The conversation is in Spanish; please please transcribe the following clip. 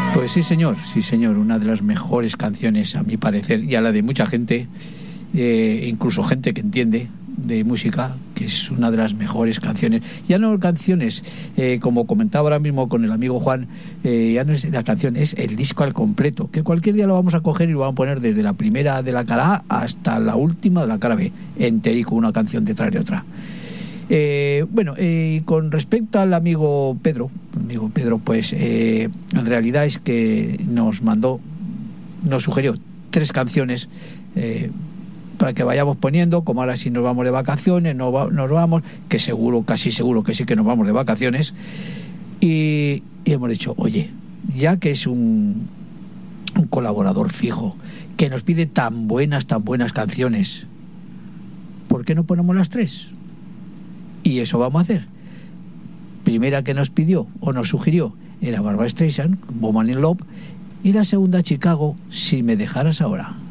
Pues sí señor, una de las mejores canciones a mi parecer, y a la de mucha gente, incluso gente que entiende de música, que es una de las mejores canciones. Ya no canciones, como comentaba ahora mismo con el amigo Juan, ya no es la canción, es el disco al completo, que cualquier día lo vamos a coger y lo vamos a poner desde la primera de la cara A hasta la última de la cara B, enterico, una canción detrás de otra. Con respecto al amigo Pedro, pues en realidad es que nos sugirió 3 canciones para que vayamos poniendo, como ahora sí nos vamos de vacaciones, nos vamos, que casi seguro que sí que nos vamos de vacaciones, y hemos dicho, oye, ya que es un colaborador fijo, que nos pide tan buenas canciones, ¿por qué no ponemos las 3? Y eso vamos a hacer. Primera que nos pidió o nos sugirió era Barbra Streisand, Woman in Love, y la segunda, Chicago, Si me dejaras ahora.